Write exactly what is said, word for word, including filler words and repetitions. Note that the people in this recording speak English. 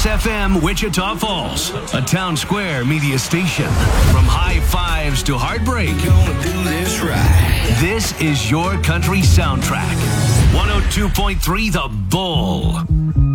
Kiss F M Wichita Falls, a Town Square media station. From high fives to heartbreak, Gonna do this right. this is your country soundtrack. one oh two point three The Bull.